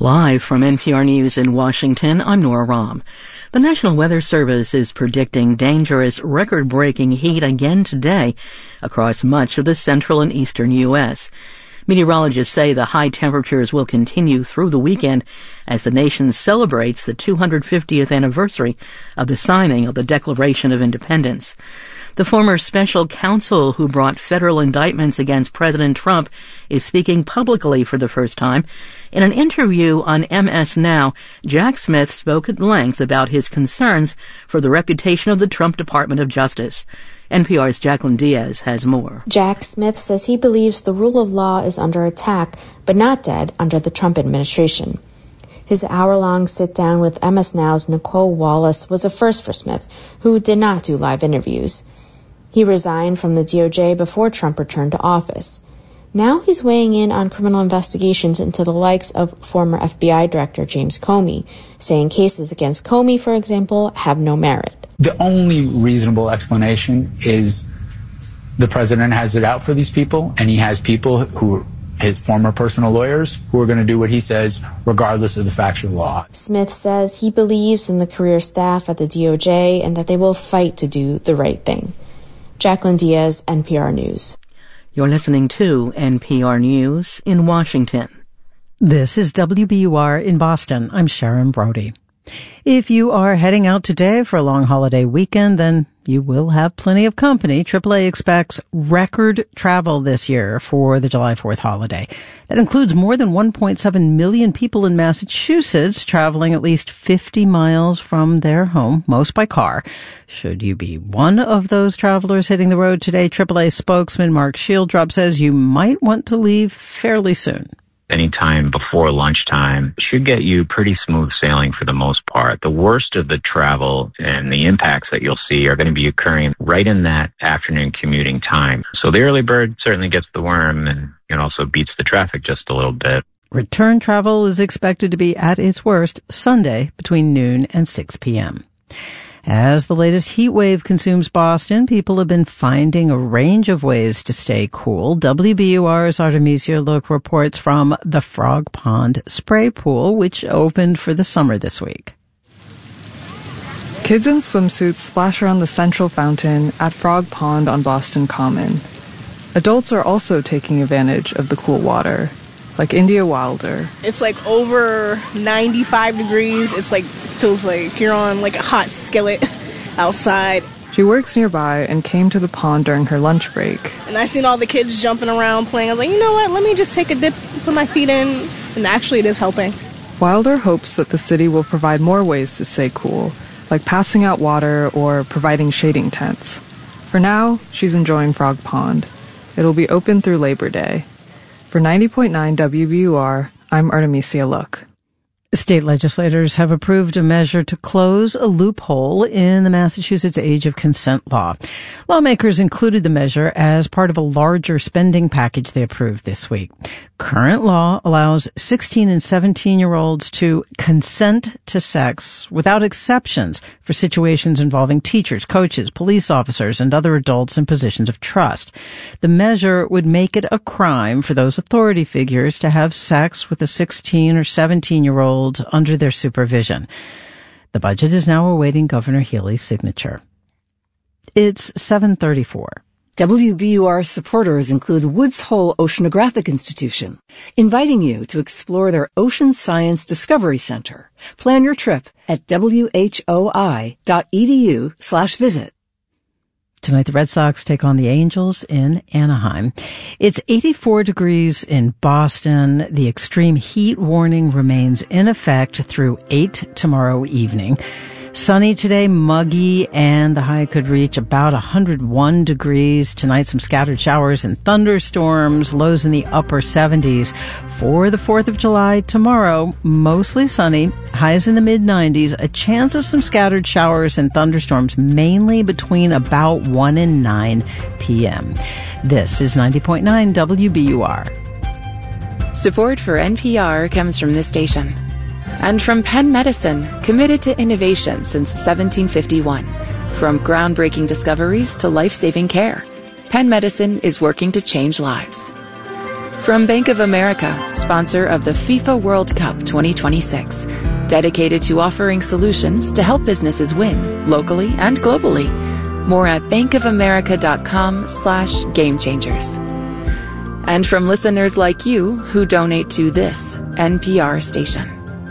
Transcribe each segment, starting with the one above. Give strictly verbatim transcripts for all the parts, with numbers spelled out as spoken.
Live from N P R News in Washington, I'm Nora Rahm. The National Weather Service is predicting dangerous, record-breaking heat again today across much of the central and eastern U S Meteorologists say the high temperatures will continue through the weekend as the nation celebrates the two hundred fiftieth anniversary of the signing of the Declaration of Independence. The former special counsel who brought federal indictments against President Trump is speaking publicly for the first time. In an interview on M S Now, Jack Smith spoke at length about his concerns for the reputation of the Trump Department of Justice. N P R's Jacqueline Diaz has more. Jack Smith says he believes the rule of law is under attack, but not dead under the Trump administration. His hour-long sit-down with M S Now's Nicole Wallace was a first for Smith, who did not do live interviews. He resigned from the D O J before Trump returned to office. Now he's weighing in on criminal investigations into the likes of former F B I Director James Comey, saying cases against Comey, for example, have no merit. The only reasonable explanation is the president has it out for these people, and he has people who are his former personal lawyers who are going to do what he says regardless of the factual law. Smith says he believes in the career staff at the D O J and that they will fight to do the right thing. Jacqueline Diaz, N P R News. You're listening to N P R News in Washington. This is W B U R in Boston. I'm Sharon Brody. If you are heading out today for a long holiday weekend, then you will have plenty of company. triple A expects record travel this year for the July fourth holiday. That includes more than one point seven million people in Massachusetts traveling at least fifty miles from their home, most by car. Should you be one of those travelers hitting the road today, triple A spokesman Mark Shieldrop says you might want to leave fairly soon. Anytime before lunchtime should get you pretty smooth sailing for the most part. The worst of the travel and the impacts that you'll see are going to be occurring right in that afternoon commuting time. So the early bird certainly gets the worm, and it also beats the traffic just a little bit. Return travel is expected to be at its worst Sunday between noon and six p.m. As the latest heat wave consumes Boston, people have been finding a range of ways to stay cool. W B U R's Artemisia Look reports from the Frog Pond Spray Pool, which opened for the summer this week. Kids in swimsuits splash around the central fountain at Frog Pond on Boston Common. Adults are also taking advantage of the cool water, like India Wilder. It's like over ninety-five degrees. It's like, feels like you're on like a hot skillet outside. She works nearby and came to the pond during her lunch break. And I've seen all the kids jumping around playing. I was like, you know what, let me just take a dip, put my feet in, and actually it is helping. Wilder hopes that the city will provide more ways to stay cool, like passing out water or providing shading tents. For now, she's enjoying Frog Pond. It'll be open through Labor Day. For ninety point nine W B U R, I'm Artemisia Look. State legislators have approved a measure to close a loophole in the Massachusetts age of consent law. Lawmakers included the measure as part of a larger spending package they approved this week. Current law allows sixteen and seventeen-year-olds to consent to sex without exceptions for situations involving teachers, coaches, police officers, and other adults in positions of trust. The measure would make it a crime for those authority figures to have sex with a sixteen or seventeen-year-old under their supervision. The budget is now awaiting Governor Healey's signature. It's seven thirty-four. W B U R supporters include Woods Hole Oceanographic Institution, inviting you to explore their Ocean Science Discovery Center. Plan your trip at W H O I dot E D U slash visit. Tonight, the Red Sox take on the Angels in Anaheim. It's eighty-four degrees in Boston. The extreme heat warning remains in effect through eight tomorrow evening. Sunny today, muggy, and the high could reach about one hundred one degrees. Tonight, some scattered showers and thunderstorms, lows in the upper seventies. For the fourth of July, tomorrow, mostly sunny, highs in the mid nineties, a chance of some scattered showers and thunderstorms, mainly between about one and nine p.m. This is ninety point nine W B U R. Support for N P R comes from this station. And from Penn Medicine, committed to innovation since seventeen fifty-one. From groundbreaking discoveries to life-saving care, Penn Medicine is working to change lives. From Bank of America, sponsor of the FIFA World Cup twenty twenty-six, dedicated to offering solutions to help businesses win locally and globally. More at bankofamerica.com slash game changers. And from listeners like you who donate to this N P R station.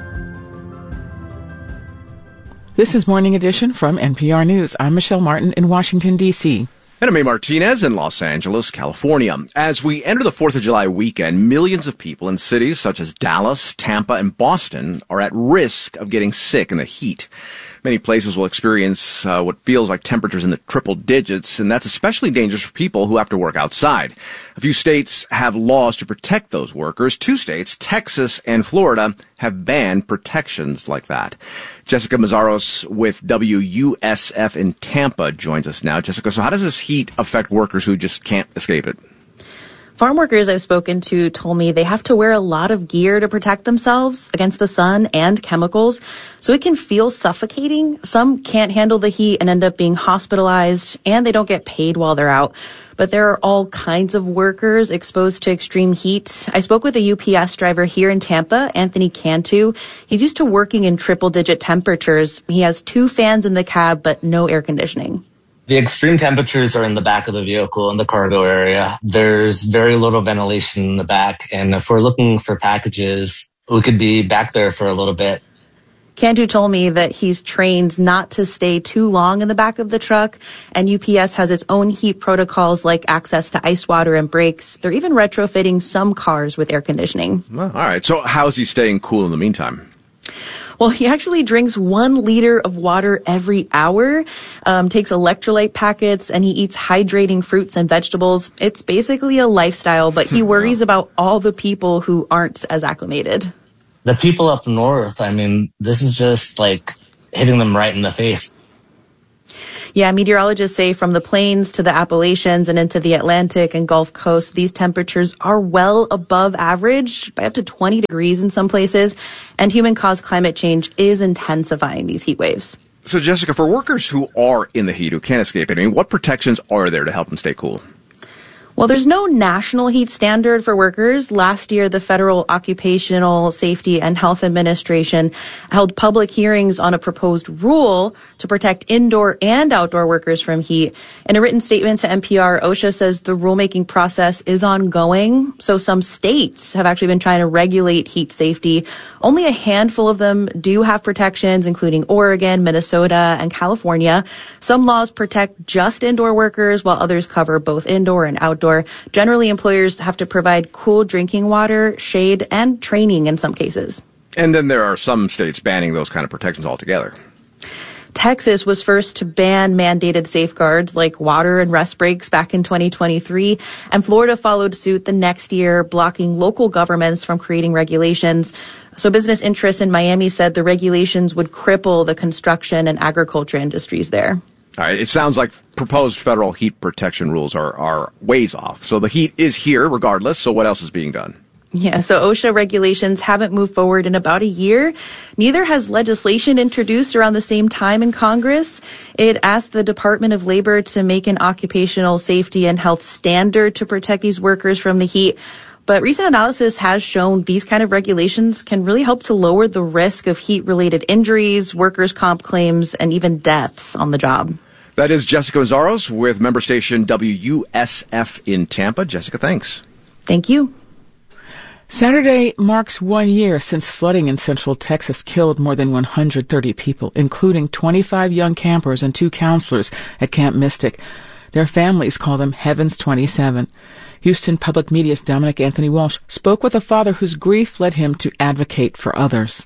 This is Morning Edition from N P R News. I'm Michelle Martin in Washington, D C And I'm May Martinez in Los Angeles, California. As we enter the fourth of July weekend, millions of people in cities such as Dallas, Tampa, and Boston are at risk of getting sick in the heat. Many places will experience uh, what feels like temperatures in the triple digits, and that's especially dangerous for people who have to work outside. A few states have laws to protect those workers. Two states, Texas and Florida, have banned protections like that. Jessica Mazzaros with W U S F in Tampa joins us now. Jessica, so how does this heat affect workers who just can't escape it? Farm workers I've spoken to told me they have to wear a lot of gear to protect themselves against the sun and chemicals, so it can feel suffocating. Some can't handle the heat and end up being hospitalized, and they don't get paid while they're out. But there are all kinds of workers exposed to extreme heat. I spoke with a U P S driver here in Tampa, Anthony Cantu. He's used to working in triple-digit temperatures. He has two fans in the cab, but no air conditioning. The extreme temperatures are in the back of the vehicle in the cargo area. There's very little ventilation in the back. And if we're looking for packages, we could be back there for a little bit. Cantu told me that he's trained not to stay too long in the back of the truck. And U P S has its own heat protocols like access to ice water and brakes. They're even retrofitting some cars with air conditioning. Well, all right. So how is he staying cool in the meantime? Well, he actually drinks one liter of water every hour, um, takes electrolyte packets, and he eats hydrating fruits and vegetables. It's basically a lifestyle, but he worries about all the people who aren't as acclimated. The people up north, I mean, this is just like hitting them right in the face. Yeah, meteorologists say from the plains to the Appalachians and into the Atlantic and Gulf Coast, these temperatures are well above average by up to twenty degrees in some places, and human-caused climate change is intensifying these heat waves. So, Jessica, for workers who are in the heat, who can't escape it, I mean, what protections are there to help them stay cool? Well, there's no national heat standard for workers. Last year, the Federal Occupational Safety and Health Administration held public hearings on a proposed rule to protect indoor and outdoor workers from heat. In a written statement to N P R, OSHA says the rulemaking process is ongoing. So some states have actually been trying to regulate heat safety. Only a handful of them do have protections, including Oregon, Minnesota, and California. Some laws protect just indoor workers, while others cover both indoor and outdoor. Generally, employers have to provide cool drinking water, shade, and training in some cases. And then there are some states banning those kind of protections altogether. Texas was first to ban mandated safeguards like water and rest breaks back in twenty twenty-three, and Florida followed suit the next year, blocking local governments from creating regulations. So business interests in Miami said the regulations would cripple the construction and agriculture industries there. All right. It sounds like proposed federal heat protection rules are, are ways off. So the heat is here regardless. So what else is being done? Yeah, so OSHA regulations haven't moved forward in about a year. Neither has legislation introduced around the same time in Congress. It asked the Department of Labor to make an occupational safety and health standard to protect these workers from the heat. But recent analysis has shown these kind of regulations can really help to lower the risk of heat-related injuries, workers' comp claims, and even deaths on the job. That is Jessica Mazzaros with member station W U S F in Tampa. Jessica, thanks. Thank you. Saturday marks one year since flooding in central Texas killed more than one hundred thirty people, including twenty-five young campers and two counselors at Camp Mystic. Their families call them Heavens twenty-seven. Houston Public Media's Dominic Anthony Walsh spoke with a father whose grief led him to advocate for others.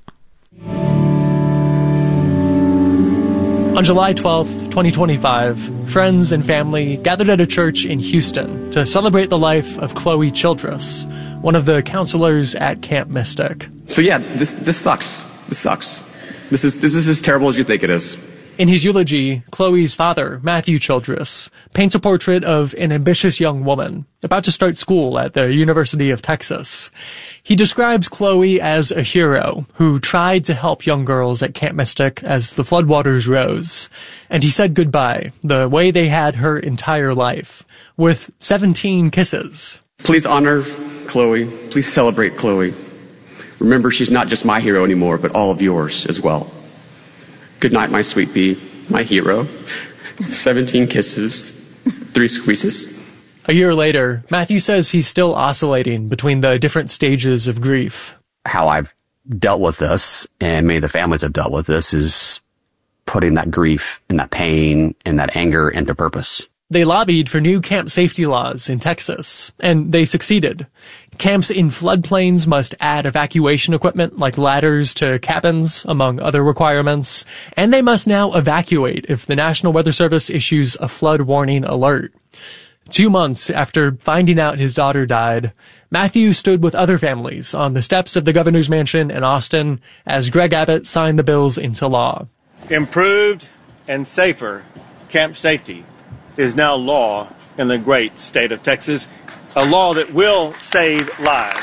On July twelfth, twenty twenty-five, friends and family gathered at a church in Houston to celebrate the life of Chloe Childress, one of the counselors at Camp Mystic. So yeah, this this sucks. This sucks. This is this is as terrible as you think it is. In his eulogy, Chloe's father, Matthew Childress, paints a portrait of an ambitious young woman about to start school at the University of Texas. He describes Chloe as a hero who tried to help young girls at Camp Mystic as the floodwaters rose. And he said goodbye, the way they had her entire life, with seventeen kisses. Please honor Chloe. Please celebrate Chloe. Remember, she's not just my hero anymore, but all of yours as well. Good night, my sweet bee, my hero. seventeen kisses, three squeezes. A year later, Matthew says he's still oscillating between the different stages of grief. How I've dealt with this, and many of the families have dealt with this, is putting that grief and that pain and that anger into purpose. They lobbied for new camp safety laws in Texas, and they succeeded. Camps in floodplains must add evacuation equipment like ladders to cabins, among other requirements, and they must now evacuate if the National Weather Service issues a flood warning alert. Two months after finding out his daughter died, Matthew stood with other families on the steps of the governor's mansion in Austin as Greg Abbott signed the bills into law. Improved and safer camp safety is now law in the great state of Texas, a law that will save lives.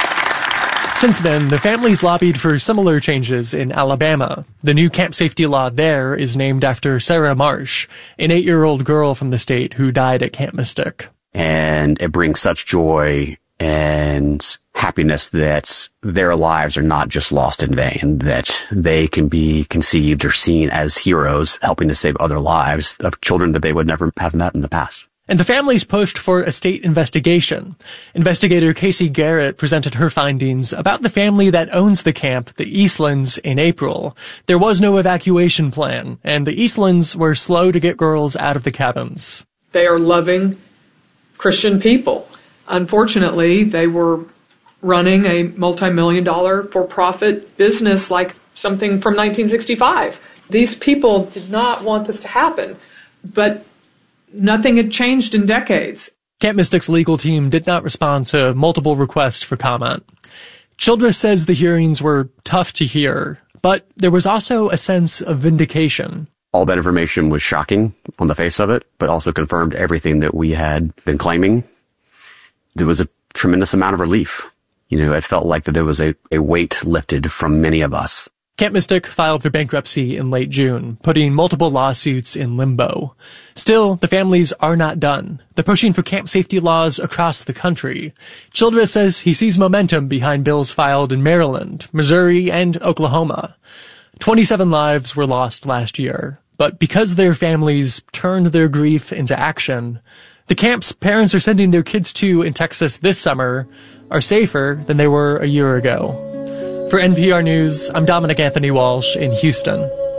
Since then, the families lobbied for similar changes in Alabama. The new camp safety law there is named after Sarah Marsh, an eight-year-old girl from the state who died at Camp Mystic. And it brings such joy and happiness that their lives are not just lost in vain, that they can be conceived or seen as heroes helping to save other lives of children that they would never have met in the past. And the families pushed for a state investigation. Investigator Casey Garrett presented her findings about the family that owns the camp, the Eastlands, in April. There was no evacuation plan, and the Eastlands were slow to get girls out of the cabins. They are loving Christian people. Unfortunately, they were running a multi-million dollar for-profit business like something from nineteen sixty-five. These people did not want this to happen, but nothing had changed in decades. Camp Mystic's legal team did not respond to multiple requests for comment. Childress says the hearings were tough to hear, but there was also a sense of vindication. All that information was shocking on the face of it, but also confirmed everything that we had been claiming. There was a tremendous amount of relief. You know, it felt like that there was a, a weight lifted from many of us. Camp Mystic filed for bankruptcy in late June, putting multiple lawsuits in limbo. Still, the families are not done. They're pushing for camp safety laws across the country. Childress says he sees momentum behind bills filed in Maryland, Missouri, and Oklahoma. twenty-seven lives were lost last year, but because their families turned their grief into action, the camps parents are sending their kids to in Texas this summer are safer than they were a year ago. For N P R News, I'm Dominic Anthony Walsh in Houston.